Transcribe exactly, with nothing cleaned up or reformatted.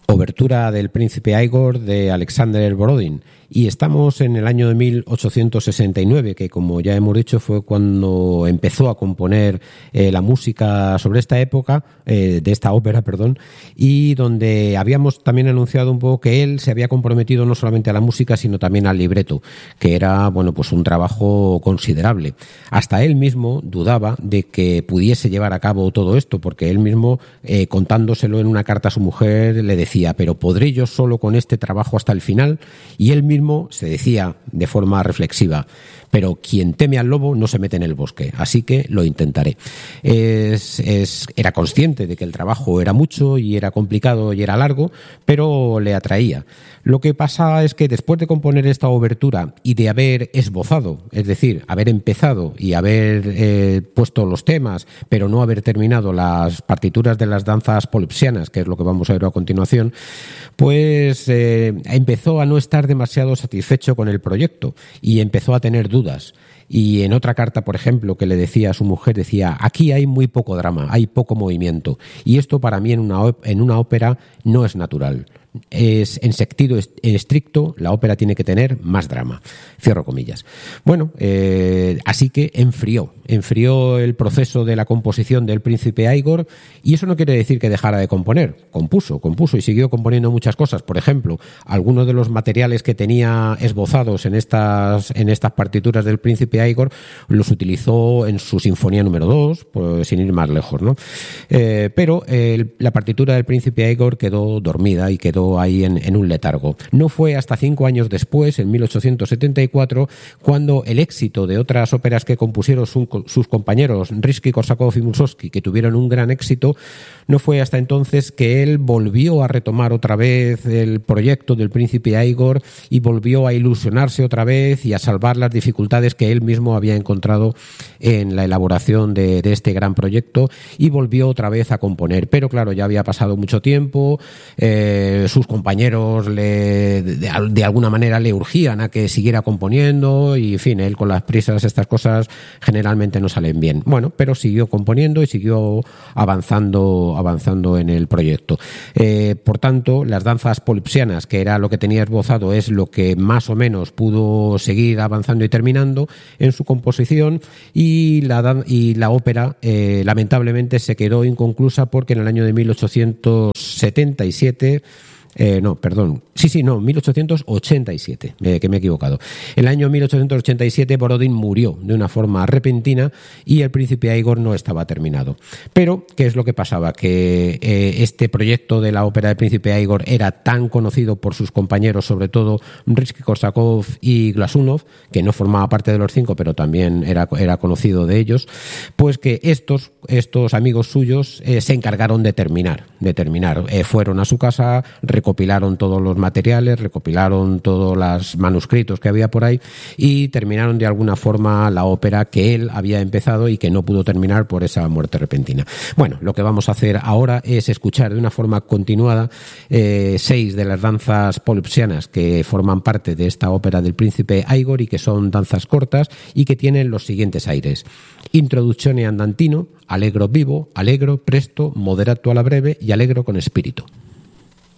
Obertura del Príncipe Igor de Alexander Borodin. Y estamos en el año de mil ochocientos sesenta y nueve, que como ya hemos dicho fue cuando empezó a componer eh, la música sobre esta época, eh, de esta ópera, perdón, y donde habíamos también anunciado un poco que él se había comprometido no solamente a la música, sino también al libreto, que era, bueno, pues un trabajo considerable. Hasta él mismo dudaba de que pudiese llevar a cabo todo esto, porque él mismo, eh, contándoselo en una carta a su mujer, le decía, pero ¿podré yo solo con este trabajo hasta el final? Y él mismo se decía de forma reflexiva, pero quien teme al lobo no se mete en el bosque, así que lo intentaré. Es, es, era consciente de que el trabajo era mucho y era complicado y era largo, pero le atraía. Lo que pasa es que después de componer esta obertura y de haber esbozado, es decir, haber empezado y haber eh, puesto los temas, pero no haber terminado las partituras de las danzas polipsianas, que es lo que vamos a ver a continuación, pues eh, empezó a no estar demasiado satisfecho con el proyecto y empezó a tener dudas. Y en otra carta, por ejemplo, que le decía a su mujer, decía, aquí hay muy poco drama, hay poco movimiento, y esto para mí en una, en una ópera no es natural. Es, en sentido estricto, la ópera tiene que tener más drama. Cierro comillas. Bueno, eh, así que enfrió, enfrió el proceso de la composición del Príncipe Igor, y eso no quiere decir que dejara de componer. Compuso, compuso y siguió componiendo muchas cosas. Por ejemplo, algunos de los materiales que tenía esbozados en estas, en estas partituras del Príncipe Igor los utilizó en su Sinfonía número dos, pues, sin ir más lejos, ¿no? Eh, pero eh, la partitura del Príncipe Igor quedó dormida y quedó ahí en, en un letargo. No fue hasta cinco años después, en mil ochocientos setenta y cuatro, cuando el éxito de otras óperas que compusieron su, sus compañeros Rimski-Korsakov y Mussorgsky, que tuvieron un gran éxito, no fue hasta entonces que él volvió a retomar otra vez el proyecto del Príncipe Igor y volvió a ilusionarse otra vez y a salvar las dificultades que él mismo había encontrado en la elaboración de, de este gran proyecto, y volvió otra vez a componer. Pero claro, ya había pasado mucho tiempo, eh, sus compañeros le, de, de alguna manera le urgían a que siguiera componiendo y, en fin, él con las prisas, estas cosas generalmente no salen bien. Bueno, pero siguió componiendo y siguió avanzando, avanzando en el proyecto. Eh, por tanto, las danzas polipsianas, que era lo que tenía esbozado, es lo que más o menos pudo seguir avanzando y terminando en su composición, y la, y la ópera eh, lamentablemente se quedó inconclusa porque en el año de mil ochocientos setenta y siete Eh, no, perdón. Sí, sí, no, mil ochocientos ochenta y siete, eh, que me he equivocado. En el año mil ochocientos ochenta y siete Borodin murió de una forma repentina y el Príncipe Igor no estaba terminado. Pero, ¿qué es lo que pasaba? Que eh, este proyecto de la ópera del Príncipe Igor era tan conocido por sus compañeros, sobre todo Rimski-Korsakov y Glasunov, que no formaba parte de los cinco, pero también era, era conocido de ellos, pues que estos, estos amigos suyos eh, se encargaron de terminar, de terminar. Eh, fueron a su casa, recopilaron todos los materiales, recopilaron todos los manuscritos que había por ahí y terminaron de alguna forma la ópera que él había empezado y que no pudo terminar por esa muerte repentina. Bueno, lo que vamos a hacer ahora es escuchar de una forma continuada eh, seis de las danzas polipsianas que forman parte de esta ópera del Príncipe Igor y que son danzas cortas y que tienen los siguientes aires: Introduzione andantino, allegro vivo, allegro, presto, moderato alla breve y allegro con espíritu.